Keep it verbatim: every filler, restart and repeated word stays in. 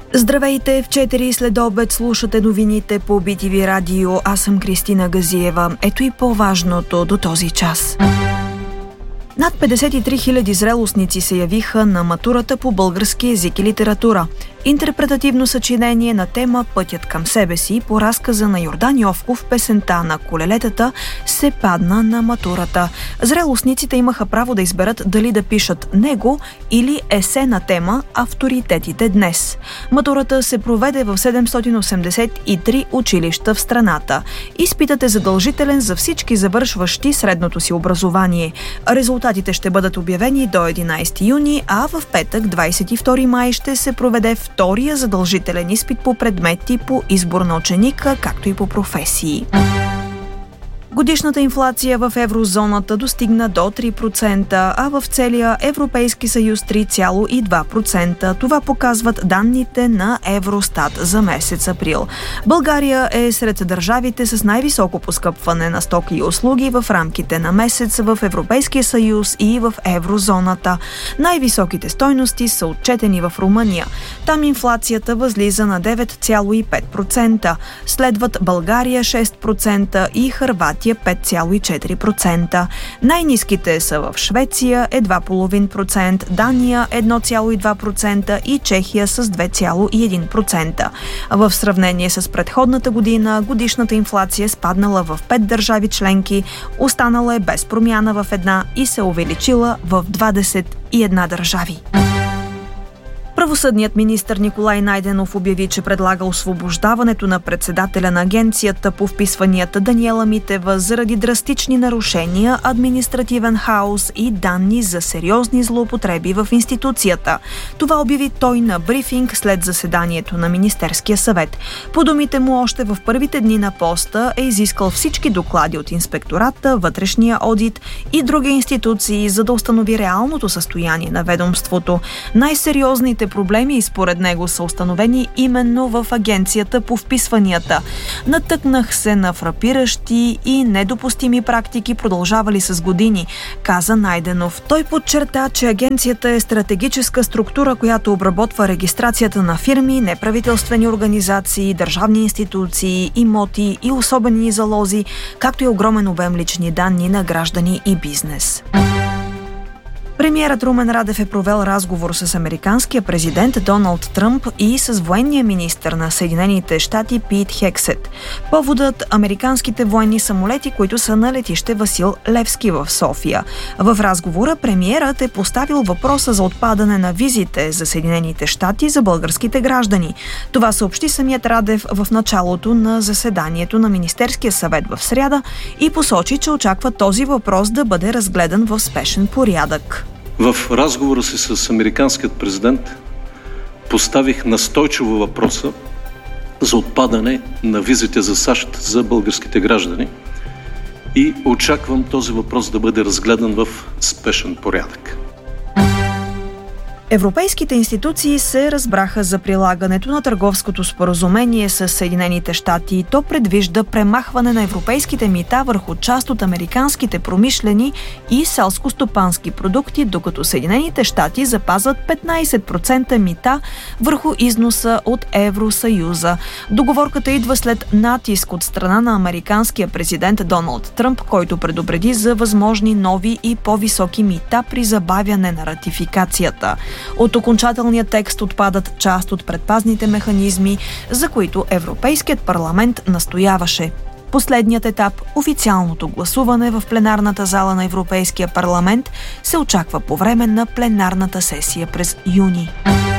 Здравейте, в четири след обед слушате новините по Би Ти Ви радио. Аз съм Кристина Газиева. Ето и по-важното до този час. Над петдесет и три хиляди зрелостници се явиха на матурата по български език и литература. Интерпретативно съчинение на тема «Пътят към себе си» по разказа на Йордан Йовков, песента на колелетата, се падна на матурата. Зрелостниците имаха право да изберат дали да пишат него или есе на тема «Авторитетите днес». Матурата се проведе в седемстотин осемдесет и три училища в страната. Изпитът е задължителен за всички завършващи средното си образование. Резултатите ще бъдат обявени до единайсети юни, а в петък, двайсет и втори май, ще се проведе втория задължителен изпит по предмети по избор на ученика, както и по професии. Годишната инфлация в еврозоната достигна до три процента, а в целия Европейски съюз три цяло и две процента. Това показват данните на Евростат за месец април. България е сред държавите с най-високо поскъпване на стоки и услуги в рамките на месец в Европейския съюз и в еврозоната. Най-високите стойности са отчетени в Румъния. Там инфлацията възлиза на девет цяло и пет процента. Следват България шест процента и Хърватия пет цяло и четири процента. Най-ниските са в Швеция е два цяло и пет процента, Дания едно цяло и две процента и Чехия с две цяло и едно процента. В сравнение с предходната година, годишната инфлация е спаднала в пет държави членки, останала е без промяна в една и се увеличила в двадесет и една държави. Правосъдният министър Николай Найденов обяви, че предлага освобождаването на председателя на агенцията по вписванията Даниела Митева заради драстични нарушения, административен хаос и данни за сериозни злоупотреби в институцията. Това обяви той на брифинг след заседанието на Министерския съвет. По думите му, още в първите дни на поста е изискал всички доклади от инспектората, вътрешния одит и други институции, за да установи реалното състояние на ведомството. Най-сериозните проблеми и според него са установени именно в агенцията по вписванията. Натъкнах се на фрапиращи и недопустими практики, продължавали с години, каза Найденов. Той подчерта, че агенцията е стратегическа структура, която обработва регистрацията на фирми, неправителствени организации, държавни институции, имоти и особени залози, както и огромен обем лични данни на граждани и бизнес. Премиерът Румен Радев е провел разговор с американския президент Доналд Тръмп и с военния министър на Съединените щати Пит Хексет. Поводът – американските военни самолети, които са на летище Васил Левски в София. В разговора премиерът е поставил въпроса за отпадане на визите за Съединените щати за българските граждани. Това съобщи самият Радев в началото на заседанието на Министерския съвет в сряда и посочи, че очаква този въпрос да бъде разгледан в спешен порядък. В разговора си с американският президент поставих настойчиво въпроса за отпадане на визите за САЩ за българските граждани и очаквам този въпрос да бъде разгледан в спешен порядък. Европейските институции се разбраха за прилагането на търговското споразумение с Съединените щати. То предвижда премахване на европейските мита върху част от американските промишлени и селско-стопански продукти, докато Съединените щати запазват петнайсет процента мита върху износа от Евросъюза. Договорката идва след натиск от страна на американския президент Доналд Тръмп, който предупреди за възможни нови и по-високи мита при забавяне на ратификацията. От окончателния текст отпадат част от предпазните механизми, за които Европейският парламент настояваше. Последният етап, официалното гласуване в пленарната зала на Европейския парламент, се очаква по време на пленарната сесия през юни.